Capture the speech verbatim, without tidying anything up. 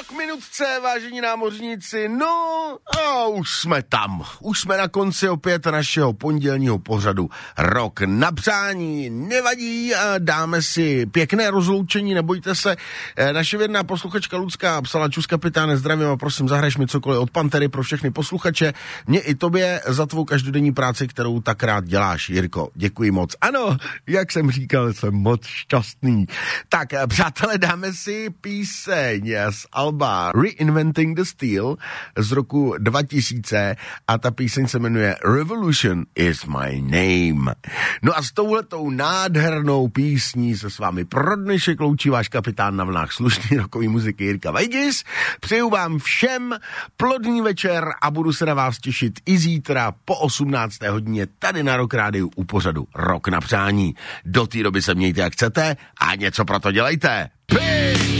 k minutce, vážení námořníci, no a už jsme tam. Už jsme na konci opět našeho pondělního pořadu Rok na přání. Nevadí, dáme si pěkné rozloučení, nebojte se. Naše věrná posluchačka Lucka psala: Čus kapitáne, zdravím a prosím, zahraj mi cokoliv od Pantery pro všechny posluchače. Mě i tobě za tvou každodenní práci, kterou tak rád děláš, Jirko. Děkuji moc. Ano, jak jsem říkal, jsem moc šťastný. Tak, přátelé, dáme si píseň z alba Reinventing the Steel z roku dva tisíce a ta píseň se jmenuje Revolution is my name. No a s touhletou nádhernou písní se s vámi pro dnešek loučí váš kapitán na vlnách slušný rokový muziky Jirka Vejdis. Přeju vám všem plodný večer a budu se na vás těšit i zítra po osmnácté hodině tady na Rock Rádiu u pořadu Rok na přání. Do té doby se mějte jak chcete a něco pro to dělejte. Peace!